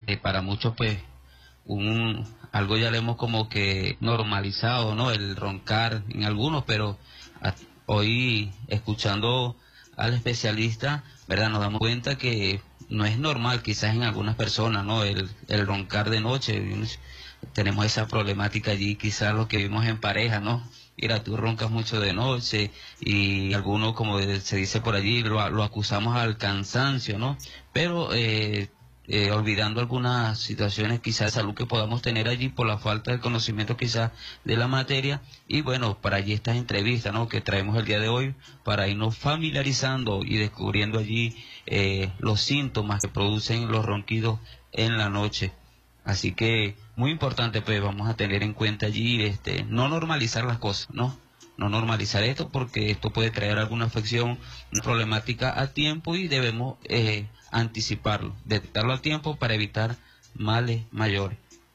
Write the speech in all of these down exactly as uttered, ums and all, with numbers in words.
eh, para muchos pues un algo ya le hemos como que normalizado, ¿no? El roncar en algunos, pero a, hoy escuchando al especialista, ¿verdad? Nos damos cuenta que no es normal quizás en algunas personas, ¿no? El, el roncar de noche. Tenemos esa problemática allí, quizás lo que vimos en pareja, ¿no? Mira, tú roncas mucho de noche y algunos, como se dice por allí, lo, lo acusamos al cansancio, ¿no? Pero eh, eh, olvidando algunas situaciones quizás de salud que podamos tener allí por la falta de conocimiento quizás de la materia. Y bueno, para allí estas entrevistas, ¿no? Que traemos el día de hoy para irnos familiarizando y descubriendo allí eh, los síntomas que producen los ronquidos en la noche. Así que muy importante, pues vamos a tener en cuenta allí, este, no normalizar las cosas, ¿no? No normalizar esto porque esto puede traer alguna afección, una problemática a tiempo y debemos eh, anticiparlo, detectarlo a tiempo para evitar males mayores.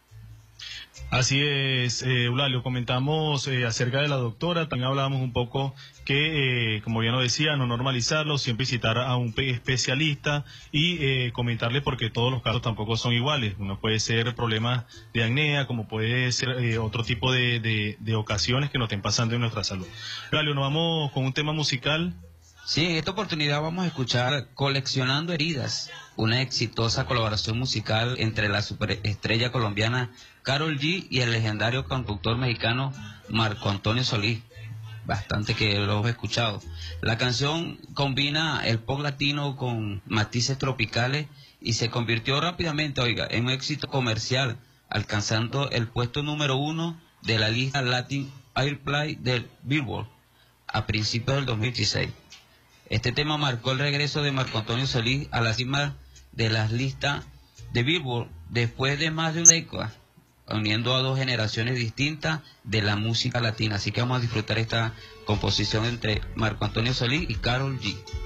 Así es, eh, Eulalio, comentamos eh, acerca de la doctora, también hablábamos un poco que, eh, como bien lo decía, no normalizarlo, siempre citar a un especialista y eh, comentarle porque todos los casos tampoco son iguales. Uno puede ser problemas de acné, como puede ser eh, otro tipo de, de, de ocasiones que nos estén pasando en nuestra salud. Eulalio, nos vamos con un tema musical. Sí, en esta oportunidad vamos a escuchar Coleccionando Heridas, una exitosa colaboración musical entre la superestrella colombiana Karol G y el legendario conductor mexicano Marco Antonio Solís. Bastante que lo hemos escuchado. La canción combina el pop latino con matices tropicales y se convirtió rápidamente, oiga, en un éxito comercial, alcanzando el puesto número uno de la lista Latin Airplay del Billboard a principios del dos mil dieciséis. Este tema marcó el regreso de Marco Antonio Solís a la cima de las listas de Billboard después de más de una década, uniendo a dos generaciones distintas de la música latina. Así que vamos a disfrutar esta composición entre Marco Antonio Solís y Karol G.